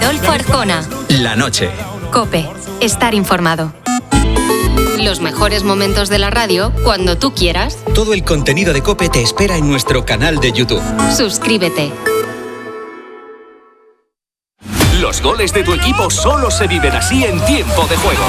Adolfo Arjona. La noche. COPE. Estar informado. Los mejores momentos de la radio cuando tú quieras. Todo el contenido de COPE te espera en nuestro canal de YouTube. Suscríbete. Los goles de tu equipo solo se viven así en Tiempo de Juego.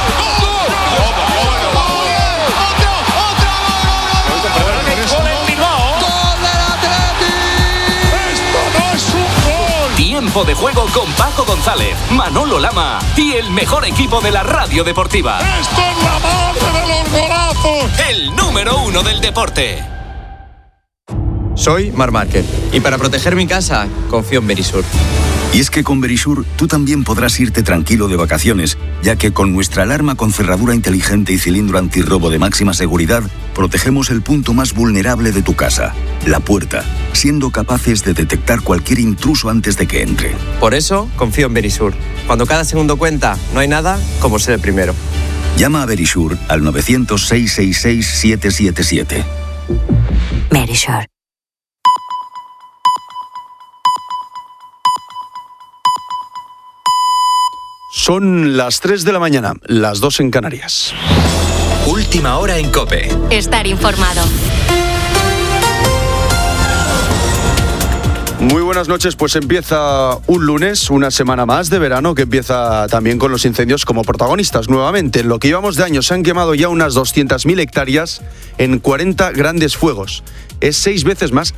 Tiempo de Juego con Paco González, Manolo Lama y el mejor equipo de la radio deportiva. ¡Esto es la madre de los golazos! El número 1 del deporte. Soy Marc Márquez y para proteger mi casa confío en Verisur. Y es que con Verisur tú también podrás irte tranquilo de vacaciones, ya que con nuestra alarma con cerradura inteligente y cilindro antirrobo de máxima seguridad, protegemos el punto más vulnerable de tu casa, la puerta, siendo capaces de detectar cualquier intruso antes de que entre. Por eso confío en Verisur. Cuando cada segundo cuenta, no hay nada como ser el primero. Llama a Verisur al 900-666-777. Verisur. Son las 3 de la mañana, las 2 en Canarias. Última hora en COPE. Estar informado. Muy buenas noches, pues empieza un lunes, una semana más de verano que empieza también con los incendios como protagonistas nuevamente. En lo que llevamos de año se han quemado ya unas 200.000 hectáreas en 40 grandes fuegos. Es 6 veces más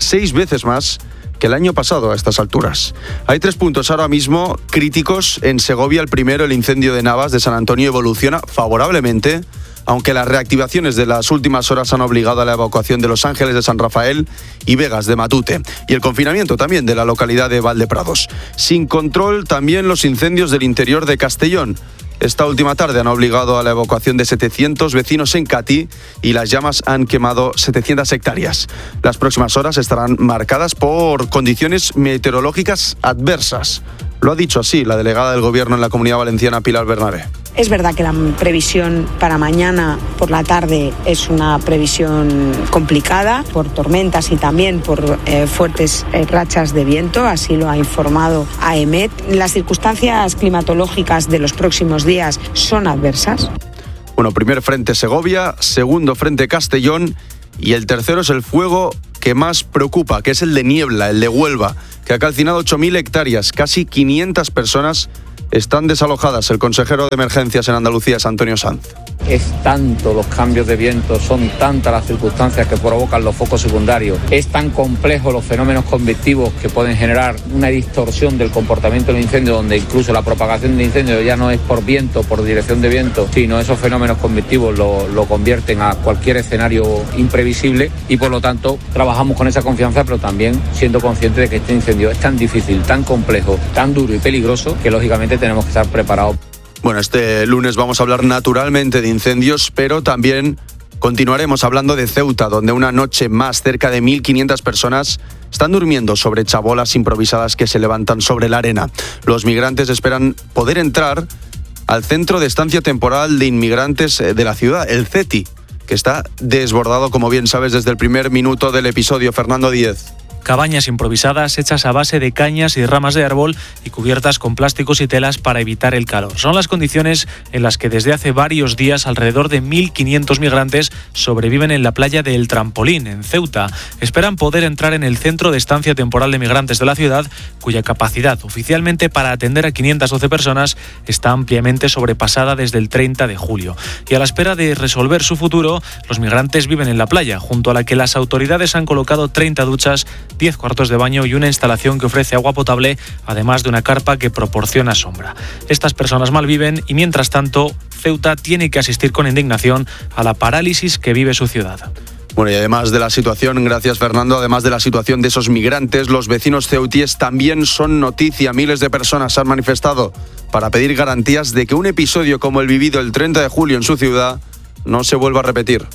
que el año pasado a estas alturas. Hay 3 puntos ahora mismo críticos. En Segovia, el primero, el incendio de Navas de San Antonio, evoluciona favorablemente, aunque las reactivaciones de las últimas horas han obligado a la evacuación de Los Ángeles de San Rafael y Vegas de Matute, y el confinamiento también de la localidad de Valdeprados. Sin control también los incendios del interior de Castellón. Esta última tarde han obligado a la evacuación de 700 vecinos en Catí y las llamas han quemado 700 hectáreas. Las próximas horas estarán marcadas por condiciones meteorológicas adversas. Lo ha dicho así la delegada del Gobierno en la Comunidad Valenciana, Pilar Bernabé. Es verdad que la previsión para mañana por la tarde es una previsión complicada por tormentas y también por fuertes rachas de viento, así lo ha informado AEMET. Las circunstancias climatológicas de los próximos días son adversas. Bueno, primer frente Segovia, segundo frente Castellón y el tercero es el fuego que más preocupa, que es el de Niebla, el de Huelva, que ha calcinado 8.000 hectáreas, casi 500 personas están desalojadas. El consejero de Emergencias en Andalucía es Antonio Sanz. Es tanto los cambios de viento, son tantas las circunstancias que provocan los focos secundarios, es tan complejo los fenómenos convectivos que pueden generar una distorsión del comportamiento del incendio, donde incluso la propagación del incendio ya no es por viento, por dirección de viento, sino esos fenómenos convectivos lo convierten a cualquier escenario imprevisible y por lo tanto trabajamos con esa confianza, pero también siendo conscientes de que este incendio es tan difícil, tan complejo, tan duro y peligroso que lógicamente tenemos que estar preparados. Bueno, este lunes vamos a hablar naturalmente de incendios, pero también continuaremos hablando de Ceuta, donde una noche más cerca de 1.500 personas están durmiendo sobre chabolas improvisadas que se levantan sobre la arena. Los migrantes esperan poder entrar al Centro de Estancia Temporal de Inmigrantes de la ciudad, el CETI, que está desbordado, como bien sabes, desde el primer minuto del episodio. Fernando Díez. Cabañas improvisadas hechas a base de cañas y ramas de árbol y cubiertas con plásticos y telas para evitar el calor. Son las condiciones en las que desde hace varios días alrededor de 1.500 migrantes sobreviven en la playa de El Trampolín, en Ceuta. Esperan poder entrar en el Centro de Estancia Temporal de Migrantes de la ciudad, cuya capacidad oficialmente para atender a 512 personas está ampliamente sobrepasada desde el 30 de julio. Y a la espera de resolver su futuro, los migrantes viven en la playa, junto a la que las autoridades han colocado 30 duchas, 10 cuartos de baño y una instalación que ofrece agua potable, además de una carpa que proporciona sombra. Estas personas malviven y, mientras tanto, Ceuta tiene que asistir con indignación a la parálisis que vive su ciudad. Bueno, y además de la situación, gracias Fernando, además de la situación de esos migrantes, los vecinos ceutíes también son noticia. Miles de personas se han manifestado para pedir garantías de que un episodio como el vivido el 30 de julio en su ciudad no se vuelva a repetir.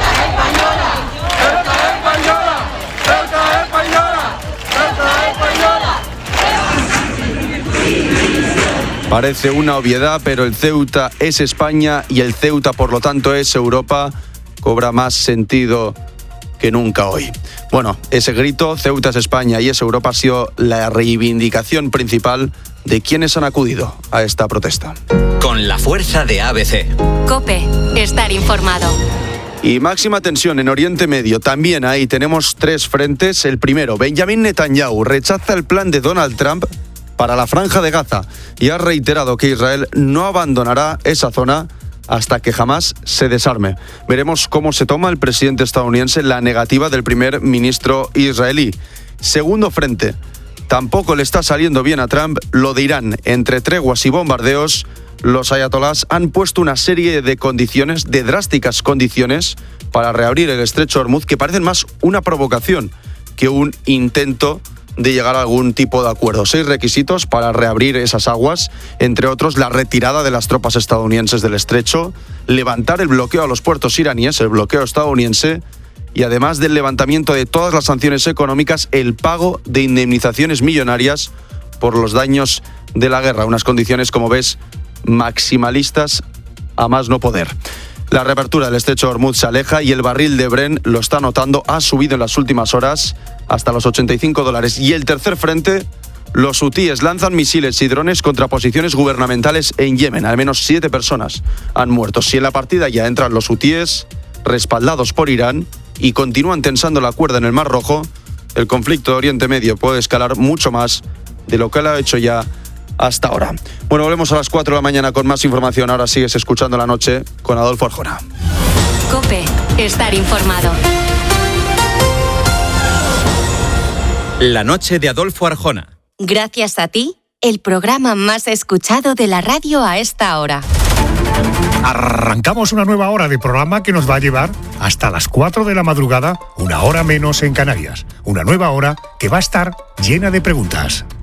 Parece una obviedad, pero el Ceuta es España y el Ceuta, por lo tanto, es Europa. Cobra más sentido que nunca hoy. Bueno, ese grito, Ceuta es España y es Europa, ha sido la reivindicación principal de quienes han acudido a esta protesta. Con la fuerza de ABC. COPE. Estar informado. Y máxima tensión en Oriente Medio. También ahí tenemos 3 frentes. El primero, Benjamin Netanyahu rechaza el plan de Donald Trump para la Franja de Gaza y ha reiterado que Israel no abandonará esa zona hasta que jamás se desarme. Veremos cómo se toma el presidente estadounidense la negativa del primer ministro israelí. Segundo frente, tampoco le está saliendo bien a Trump lo de Irán. Entre treguas y bombardeos, los ayatolás han puesto una serie de condiciones, de drásticas condiciones, para reabrir el estrecho de Hormuz, que parecen más una provocación que un intento de llegar a algún tipo de acuerdo. 6 requisitos para reabrir esas aguas, entre otros la retirada de las tropas estadounidenses del estrecho, levantar el bloqueo a los puertos iraníes, el bloqueo estadounidense, y además del levantamiento de todas las sanciones económicas, el pago de indemnizaciones millonarias por los daños de la guerra. Unas condiciones, como ves, maximalistas a más no poder. La reapertura del estrecho de Hormuz se aleja y el barril de Brent, lo está notando, ha subido en las últimas horas hasta los $85. Y el tercer frente, los hutíes lanzan misiles y drones contra posiciones gubernamentales en Yemen. Al menos 7 personas han muerto. Si en la partida ya entran los hutíes, respaldados por Irán, y continúan tensando la cuerda en el Mar Rojo, el conflicto de Oriente Medio puede escalar mucho más de lo que lo ha hecho ya hasta ahora. Bueno, volvemos a las 4 de la mañana con más información. Ahora sigues escuchando La Noche con Adolfo Arjona. COPE. Estar informado. La Noche de Adolfo Arjona. Gracias a ti, el programa más escuchado de la radio a esta hora. Arrancamos una nueva hora de programa que nos va a llevar hasta las 4 de la madrugada, una hora menos en Canarias. Una nueva hora que va a estar llena de preguntas.